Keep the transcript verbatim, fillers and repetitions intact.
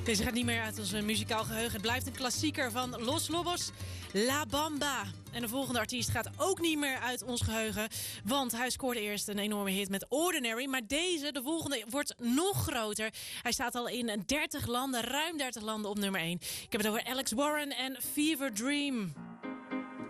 Deze gaat niet meer uit ons muzikaal geheugen. Het blijft een klassieker van Los Lobos, La Bamba. En de volgende artiest gaat ook niet meer uit ons geheugen. Want hij scoorde eerst een enorme hit met Ordinary. Maar deze, de volgende, wordt nog groter. Hij staat al in dertig landen, ruim dertig landen op nummer één. Ik heb het over Alex Warren en Fever Dream.